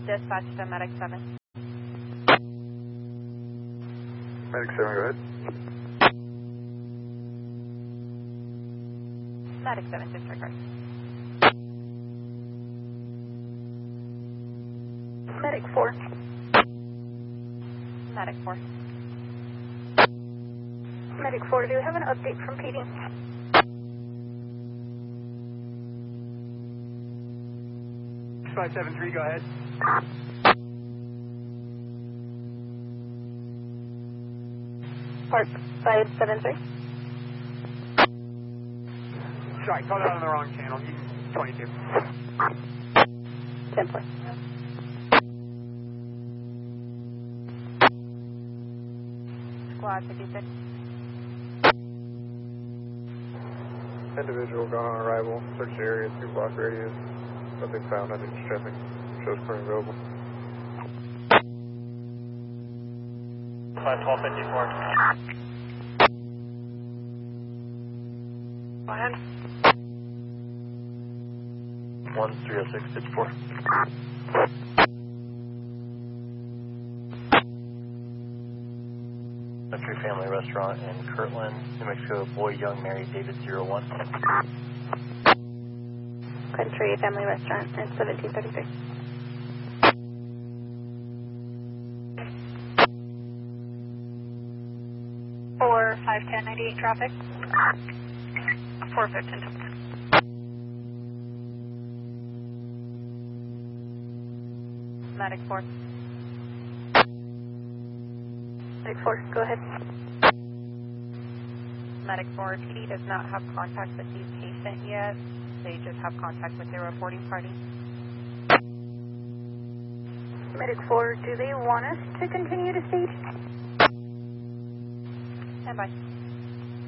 Dispatch to Medic 7. Medic 7, go ahead. Medic 7, district card. Medic 4. Medic 4. Medic 4, do we have an update from PD? 573, go ahead. Park 573. Sorry, called out on the wrong channel. 22. 10-4. Squad 56. Individual gone on arrival. Search the area, 2-block radius. Nothing found, nothing traffic. Shows current available. 51254. Go ahead. 130654. Country Family Restaurant in Kirtland, New Mexico. Boy Young Mary David 01. Country Family Restaurant at 1733. For 51098 traffic. 415. Medic 4. Medic 4, go ahead. Medic 4, PD does not have contact with the patient yet. They just have contact with their reporting party. Medic 4, do they want us to continue to stage? Stand by.